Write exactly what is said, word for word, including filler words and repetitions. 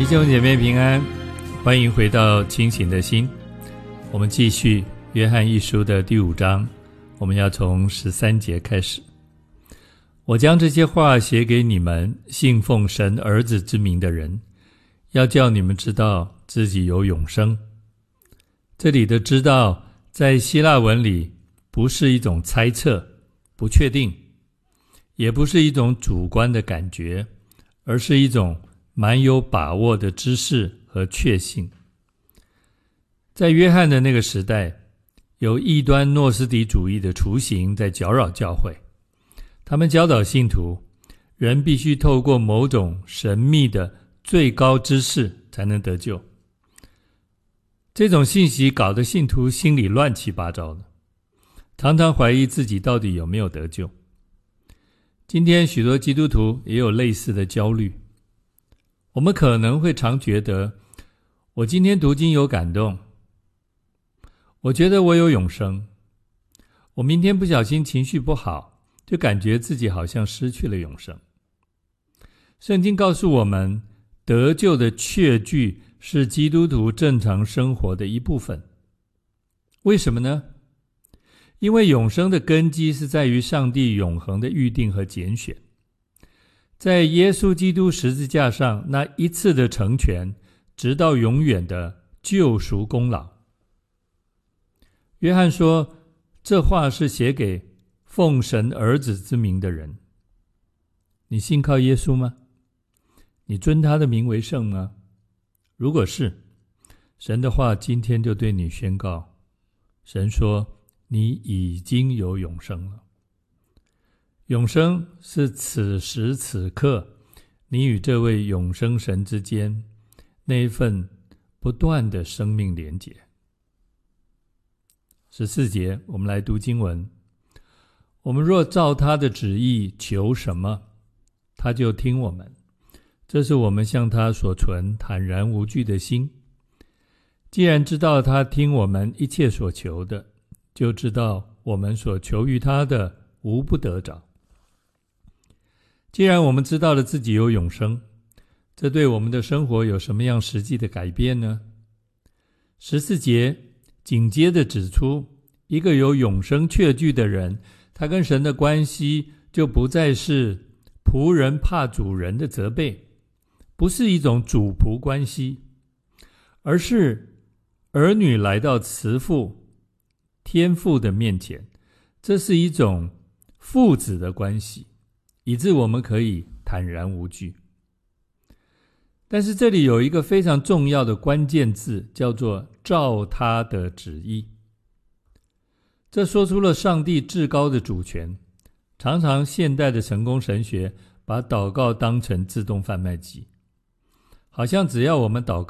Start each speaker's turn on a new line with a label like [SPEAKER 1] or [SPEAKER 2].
[SPEAKER 1] 弟兄姐妹平安，欢迎回到清醒的心。我们继续约翰一书的第五章，我们要从十三节开始。我将这些话写给你们信奉神儿子之名的人，要叫你们知道自己有永生。这里的知道在希腊文里不是一种猜测、不确定，也不是一种主观的感觉，而是一种蛮有把握的知识和确信。在约翰的那个时代，有异端诺斯底主义的雏形在搅扰教会，他们教导信徒，人必须透过某种神秘的最高知识才能得救。这种信息搞得信徒心里乱七八糟的，常常怀疑自己到底有没有得救。今天许多基督徒也有类似的焦虑。我们可能会常觉得，我今天读经有感动，我觉得我有永生，我明天不小心情绪不好，就感觉自己好像失去了永生。圣经告诉我们，得救的确据是基督徒正常生活的一部分。为什么呢？因为永生的根基是在于上帝永恒的预定和拣选。在耶稣基督十字架上那一次的成全，直到永远的救赎功劳。约翰说，这话是写给奉神儿子之名的人。你信靠耶稣吗？你尊他的名为圣吗？如果是，神的话今天就对你宣告，神说你已经有永生了。永生是此时此刻你与这位永生神之间那一份不断的生命连结。十四节，我们来读经文。我们若照他的旨意求什么，他就听我们。这是我们向他所存坦然无惧的心。既然知道他听我们一切所求的，就知道我们所求于他的无不得着。既然我们知道了自己有永生，这对我们的生活有什么样实际的改变呢？十四节紧接着指出，一个有永生确据的人，他跟神的关系就不再是仆人怕主人的责备，不是一种主仆关系，而是儿女来到慈父天父的面前，这是一种父子的关系，以致我们可以坦然无惧。但是这里有一个非常重要的关键字，叫做照他的旨意。这说出了上帝至高的主权。常常现代的成功神学把祷告当成自动贩卖机，好像只要我们祷